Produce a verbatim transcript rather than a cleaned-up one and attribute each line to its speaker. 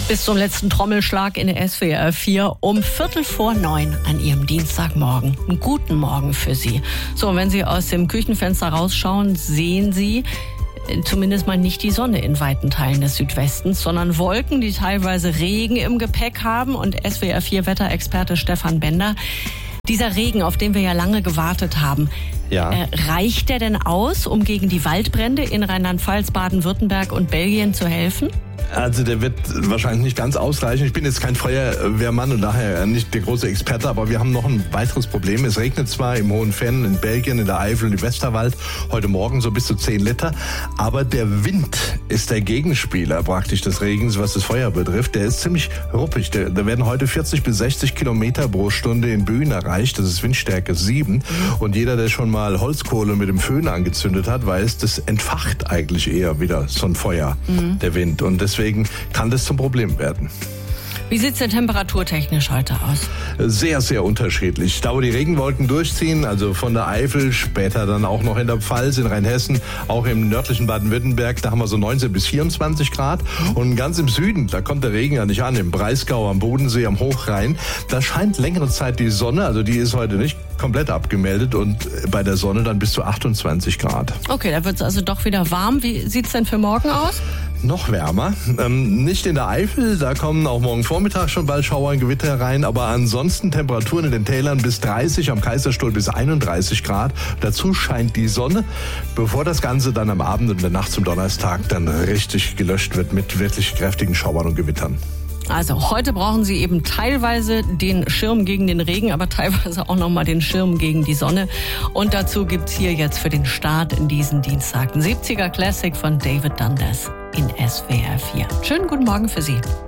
Speaker 1: Bis zum letzten Trommelschlag in der S W R vier um Viertel vor neun an Ihrem Dienstagmorgen. Einen guten Morgen für Sie. So, und wenn Sie aus dem Küchenfenster rausschauen, sehen Sie zumindest mal nicht die Sonne in weiten Teilen des Südwestens, sondern Wolken, die teilweise Regen im Gepäck haben. Und S W R vier Wetterexperte Stefan Bender, dieser Regen, auf den wir ja lange gewartet haben,
Speaker 2: Ja.
Speaker 1: äh, reicht der denn aus, um gegen die Waldbrände in Rheinland-Pfalz, Baden-Württemberg und Belgien zu helfen?
Speaker 2: Also der wird wahrscheinlich nicht ganz ausreichen. Ich bin jetzt kein Feuerwehrmann und daher nicht der große Experte, aber wir haben noch ein weiteres Problem. Es regnet zwar im Hohen Venn, in Belgien, in der Eifel, im Westerwald, heute Morgen so bis zu zehn Liter, aber der Wind ist der Gegenspieler praktisch des Regens, was das Feuer betrifft. Der ist ziemlich ruppig. Der, da werden heute vierzig bis sechzig Kilometer pro Stunde in Böen erreicht. Das ist Windstärke sieben. Und jeder, der schon mal Holzkohle mit dem Föhn angezündet hat, weiß, das entfacht eigentlich eher wieder so ein Feuer, mhm. der Wind. Und deswegen kann das zum Problem werden.
Speaker 1: Wie sieht's denn temperaturtechnisch heute aus?
Speaker 2: Sehr, sehr unterschiedlich. Da, wo die Regenwolken durchziehen, also von der Eifel, später dann auch noch in der Pfalz, in Rheinhessen, auch im nördlichen Baden-Württemberg, da haben wir so neunzehn bis vierundzwanzig Grad. Und ganz im Süden, da kommt der Regen ja nicht an, im Breisgau, am Bodensee, am Hochrhein. Da scheint längere Zeit die Sonne, also die ist heute nicht komplett abgemeldet und bei der Sonne dann bis zu achtundzwanzig Grad.
Speaker 1: Okay, da wird's also doch wieder warm. Wie sieht's denn für morgen aus?
Speaker 2: Noch wärmer. Ähm, nicht in der Eifel, da kommen auch morgen Vormittag schon bald Schauer und Gewitter rein, aber ansonsten Temperaturen in den Tälern bis dreißig, am Kaiserstuhl bis einunddreißig Grad. Dazu scheint die Sonne, bevor das Ganze dann am Abend und der Nacht zum Donnerstag dann richtig gelöscht wird mit wirklich kräftigen Schauern und Gewittern.
Speaker 1: Also heute brauchen Sie eben teilweise den Schirm gegen den Regen, aber teilweise auch nochmal den Schirm gegen die Sonne. Und dazu gibt's hier jetzt für den Start in diesen Dienstag ein siebziger Classic von David Dundas in S W R vier. Schönen guten Morgen für Sie.